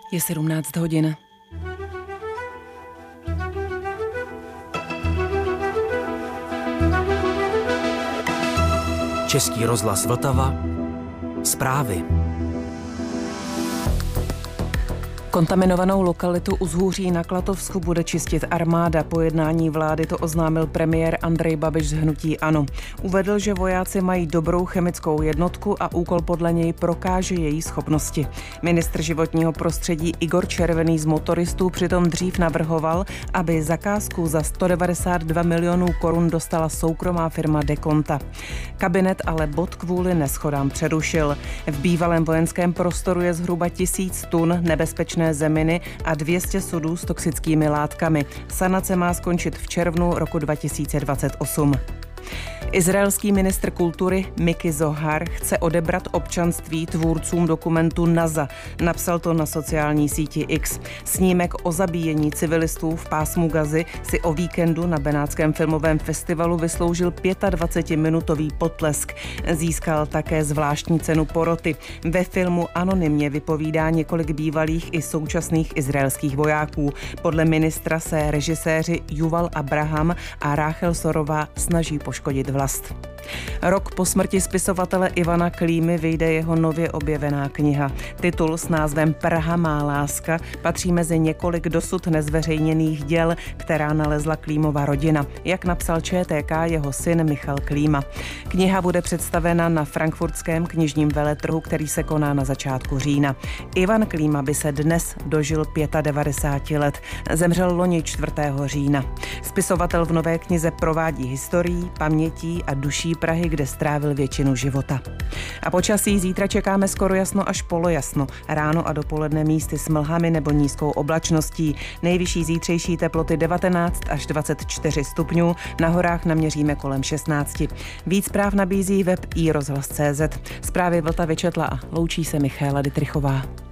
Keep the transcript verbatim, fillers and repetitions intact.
Je sedmnáct hodin. Český rozhlas Vltava. Zprávy. Kontaminovanou lokalitu u Zhůří na Klatovsku bude čistit armáda. Po jednání vlády to oznámil premiér Andrej Babiš z hnutí ANO. Uvedl, že vojáci mají dobrou chemickou jednotku a úkol podle něj prokáže její schopnosti. Ministr životního prostředí Igor Červený z Motoristů přitom dřív navrhoval, aby zakázku za sto devadesát dva milionů korun dostala soukromá firma Dekonta. Kabinet ale bod kvůli neschodám přerušil. V bývalém vojenském prostoru je zhruba tisíc tun nebezpečné zeminy a dvě stě sudů s toxickými látkami. Sanace má skončit v červnu roku dva tisíce dvacet osm. Izraelský ministr kultury Miki Zohar chce odebrat občanství tvůrcům dokumentu NASA. Napsal to na sociální síti X. Snímek o zabíjení civilistů v pásmu Gazy si o víkendu na Benátském filmovém festivalu vysloužil dvacetipětiminutový potlesk. Získal také zvláštní cenu poroty. Ve filmu anonymně vypovídá několik bývalých i současných izraelských vojáků. Podle ministra se režiséři Yuval Abraham a Ráchel Sorová snaží poškodit vlast. Rok po smrti spisovatele Ivana Klímy vyjde jeho nově objevená kniha. Titul s názvem Praha má láska patří mezi několik dosud nezveřejněných děl, která nalezla Klímova rodina, jak napsal Č T K jeho syn Michal Klíma. Kniha bude představena na frankfurtském knižním veletrhu, který se koná na začátku října. Ivan Klíma by se dnes dožil devadesáti pěti let. Zemřel loni čtvrtého října. Spisovatel v nové knize provádí historií, pamětí a duší Prahy, kde strávil většinu života. A počasí zítra čekáme skoro jasno až polojasno. Ráno a dopoledne místy s mlhami nebo nízkou oblačností. Nejvyšší zítřejší teploty devatenáct až dvacet čtyři stupňů, na horách naměříme kolem šestnáct. Víc zpráv nabízí web i rozhlas tečka cé zet. Zprávy Vltavy četla a loučí se Michaela Dytrichová.